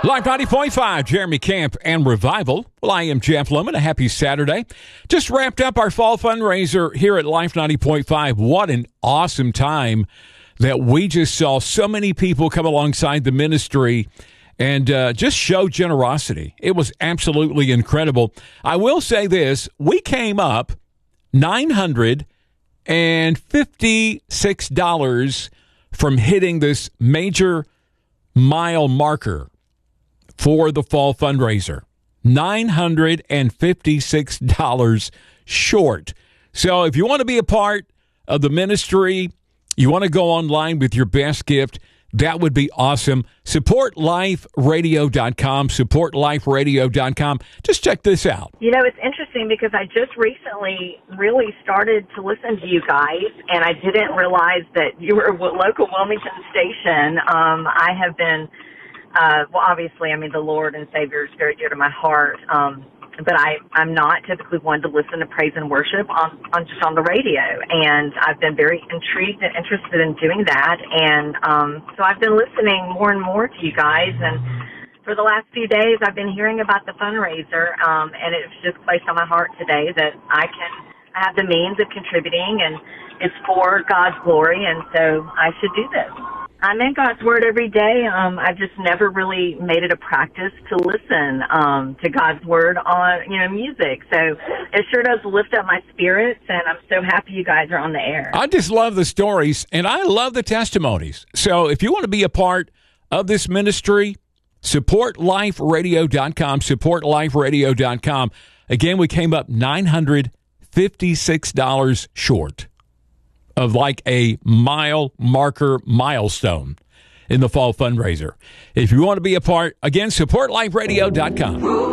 Live 90.5, Jeremy Camp and Revival. Well, I am Jeff Lemon. A happy Saturday. Just wrapped up our fall fundraiser here at Life 90.5. What an awesome time that we just saw so many people come alongside the ministry and just show generosity. It was absolutely incredible. I will say this. We came up $956 from hitting this major mile marker for the fall fundraiser. $956 short. So if you want to be a part of the ministry, you want to go online with your best gift, that would be awesome. SupportLifeRadio.com, SupportLifeRadio.com. Just check this out. You know, it's interesting because I just recently really started to listen to you guys, and I didn't realize that you were a local Wilmington station. I have been, well, obviously, I mean, the Lord and Savior is very dear to my heart, but I'm not typically one to listen to praise and worship on just on the radio, and I've been very intrigued and interested in doing that, and so I've been listening more and more to you guys, and for the last few days I've been hearing about the fundraiser, and it's just placed on my heart today that I have the means of contributing, and it's for God's glory, and so I should do this. I'm in God's Word every day. I've just never really made it a practice to listen to God's Word on, music. So it sure does lift up my spirits, and I'm so happy you guys are on the air. I just love the stories, and I love the testimonies. So if you want to be a part of this ministry, SupportLifeRadio.com, SupportLifeRadio.com. Again, we came up $956 short of like a mile marker milestone in the fall fundraiser. If you want to be a part, again, SupportLifeRadio.com.